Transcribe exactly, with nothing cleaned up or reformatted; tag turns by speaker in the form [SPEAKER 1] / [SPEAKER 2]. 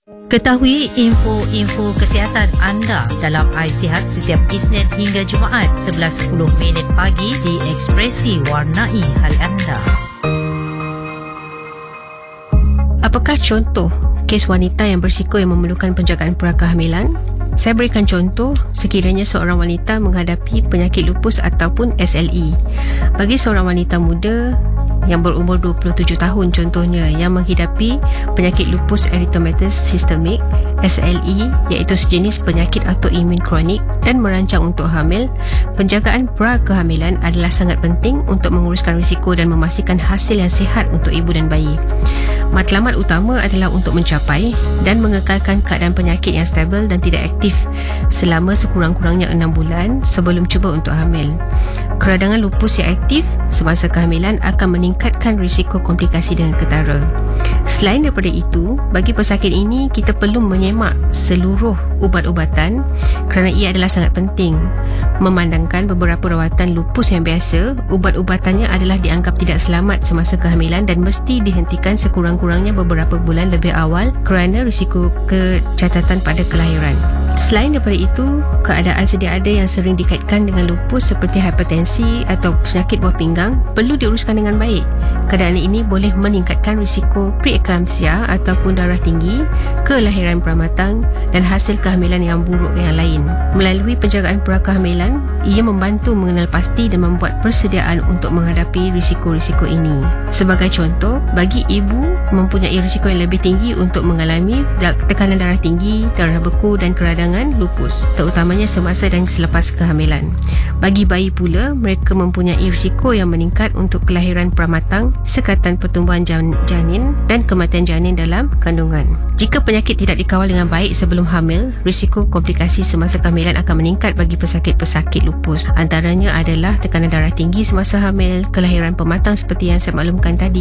[SPEAKER 1] Ketahui info-info kesihatan anda dalam iSihat setiap Isnin hingga Jumaat sebelas sepuluh minit pagi di Ekspresi Warnai Hal Anda.
[SPEAKER 2] Apakah contoh kes wanita yang berisiko yang memerlukan penjagaan prakehamilan? Saya berikan contoh sekiranya seorang wanita menghadapi penyakit lupus ataupun S L E. Bagi seorang wanita muda yang berumur dua puluh tujuh tahun contohnya yang menghidapi penyakit lupus erythematosus systemic S L E, iaitu sejenis penyakit autoimun kronik dan merancang untuk hamil, penjagaan pra-kehamilan adalah sangat penting untuk menguruskan risiko dan memastikan hasil yang sihat untuk ibu dan bayi. Matlamat utama adalah untuk mencapai dan mengekalkan keadaan penyakit yang stabil dan tidak aktif selama sekurang-kurangnya enam bulan sebelum cuba untuk hamil. Keradangan lupus yang aktif semasa kehamilan akan meningkatkan risiko komplikasi dengan ketara. Selain daripada itu, bagi pesakit ini kita perlu menyemak seluruh ubat-ubatan kerana ia adalah sangat penting. Memandangkan beberapa rawatan lupus yang biasa, ubat-ubatannya adalah dianggap tidak selamat semasa kehamilan dan mesti dihentikan sekurang-kurangnya beberapa bulan lebih awal kerana risiko kecacatan pada kelahiran. Selain daripada itu, keadaan sedia ada yang sering dikaitkan dengan lupus seperti hipertensi atau penyakit buah pinggang perlu diuruskan dengan baik. Keadaan ini boleh meningkatkan risiko preeklampsia ataupun darah tinggi, kelahiran pramatang dan hasil kehamilan yang buruk yang lain. Melalui penjagaan prakehamilan, ia membantu mengenal pasti dan membuat persediaan untuk menghadapi risiko-risiko ini. Sebagai contoh, bagi ibu mempunyai risiko yang lebih tinggi untuk mengalami tekanan darah tinggi, darah beku dan keradangan lupus, terutamanya semasa dan selepas kehamilan. Bagi bayi pula, mereka mempunyai risiko yang meningkat untuk kelahiran pramatang, sekatan pertumbuhan janin dan kematian janin dalam kandungan. Jika penyakit tidak dikawal dengan baik sebelum hamil, risiko komplikasi semasa kehamilan akan meningkat bagi pesakit-pesakit lupus. Antaranya adalah tekanan darah tinggi semasa hamil, kelahiran pematang seperti yang saya maklumkan tadi,